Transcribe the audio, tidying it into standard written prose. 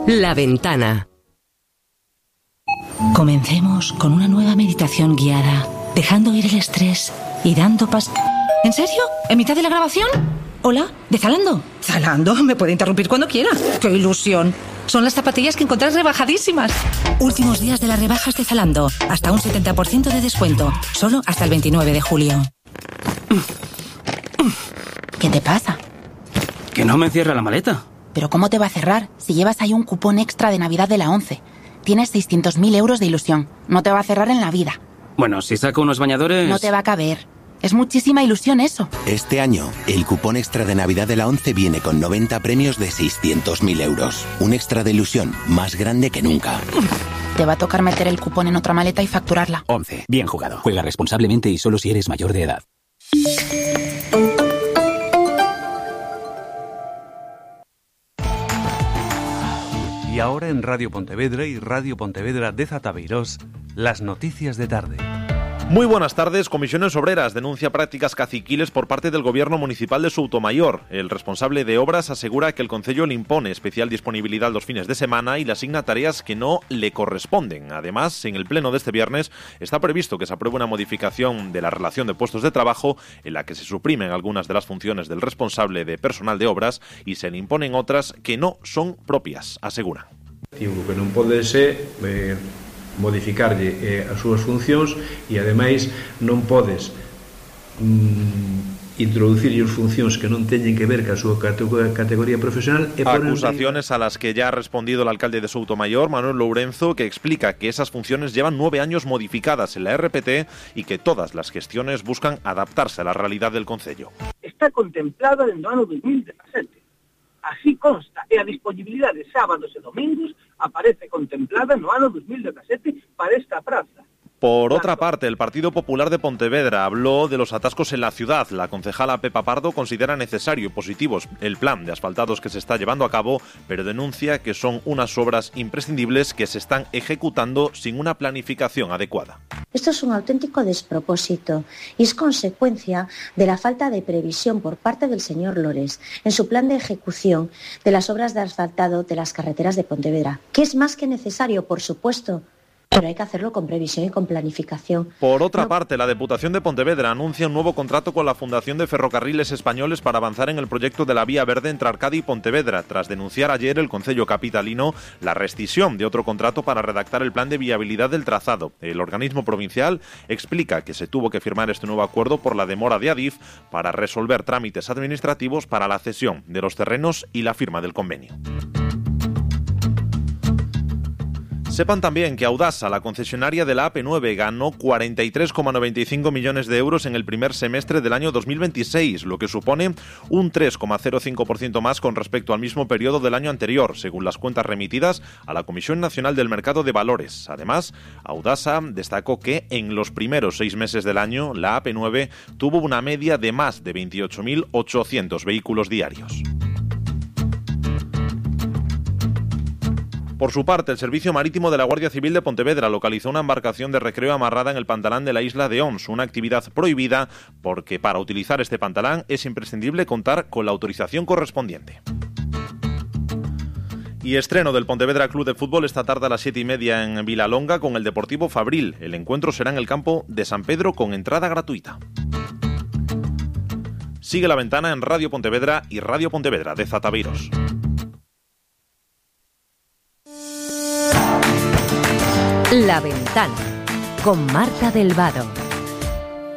La Ventana. Comencemos con una nueva meditación guiada, dejando ir el estrés y dando paso. ¿En serio? ¿En mitad de la grabación? Hola, ¿de Zalando? Zalando, me puede interrumpir cuando quiera. ¡Qué ilusión! Son las zapatillas que encontrás rebajadísimas. Últimos días de las rebajas de Zalando. Hasta un 70% de descuento. Solo hasta el 29 de julio. ¿Qué te pasa? Que no me cierra la maleta. ¿Pero cómo te va a cerrar si llevas ahí un cupón extra de Navidad de la 11? Tienes 600.000 euros de ilusión. No te va a cerrar en la vida. Bueno, si saco unos bañadores... No te va a caber. Es muchísima ilusión eso. Este año, el cupón extra de Navidad de la 11 viene con 90 premios de 600.000 euros. Un extra de ilusión más grande que nunca. Te va a tocar meter el cupón en otra maleta y facturarla. 11. Bien jugado. Juega responsablemente y solo si eres mayor de edad. Y ahora en Radio Pontevedra y Radio Pontevedra de Zatabeirós, las noticias de tarde. Muy buenas tardes. Comisiones Obreras denuncia prácticas caciquiles por parte del Gobierno Municipal de Soutomayor. El responsable de obras asegura que el concello le impone especial disponibilidad los fines de semana y le asigna tareas que no le corresponden. Además, en el pleno de este viernes está previsto que se apruebe una modificación de la relación de puestos de trabajo en la que se suprimen algunas de las funciones del responsable de personal de obras y se le imponen otras que no son propias, aseguran. Que non pode ser modificarlle as súas funcións e ademais non podes introducirlle as funcións que non teñen que ver ca súa categoría profesional. Acusaciones a las que ya ha respondido el alcalde de Soutomayor, Manuel Lourenzo, que explica que esas funciones llevan 9 años modificadas en la RPT y que todas las gestiones buscan adaptarse a la realidad del concello. Está contemplada dentro do ano 2017. Así consta, e a disponibilidade de sábados e domingos aparece contemplada no ano 2017 para esta praza. Por otra parte, el Partido Popular de Pontevedra habló de los atascos en la ciudad. La concejala Pepa Pardo considera necesario y positivo el plan de asfaltados que se está llevando a cabo, pero denuncia que son unas obras imprescindibles que se están ejecutando sin una planificación adecuada. Esto es un auténtico despropósito y es consecuencia de la falta de previsión por parte del señor Lores en su plan de ejecución de las obras de asfaltado de las carreteras de Pontevedra, que es más que necesario, por supuesto, pero hay que hacerlo con previsión y con planificación. Por otra parte, la Deputación de Pontevedra anuncia un nuevo contrato con la Fundación de Ferrocarriles Españoles para avanzar en el proyecto de la Vía Verde entre Arcadi y Pontevedra, tras denunciar ayer el concello capitalino la rescisión de otro contrato para redactar el plan de viabilidad del trazado. El organismo provincial explica que se tuvo que firmar este nuevo acuerdo por la demora de Adif para resolver trámites administrativos para la cesión de los terrenos y la firma del convenio. Sepan también que Audasa, la concesionaria de la AP9, ganó 43,95 millones de euros en el primer semestre del año 2026, lo que supone un 3,05% más con respecto al mismo periodo del año anterior, según las cuentas remitidas a la Comisión Nacional del Mercado de Valores. Además, Audasa destacó que en los primeros 6 meses del año, la AP9 tuvo una media de más de 28.800 vehículos diarios. Por su parte, el Servicio Marítimo de la Guardia Civil de Pontevedra localizó una embarcación de recreo amarrada en el pantalán de la isla de Ons, una actividad prohibida porque para utilizar este pantalán es imprescindible contar con la autorización correspondiente. Y estreno del Pontevedra Club de Fútbol esta tarde a las 7:30 en Vilalonga con el Deportivo Fabril. El encuentro será en el campo de San Pedro con entrada gratuita. Sigue La Ventana en Radio Pontevedra y Radio Pontevedra de Zatabeirós. La Ventana con Marta del Vado.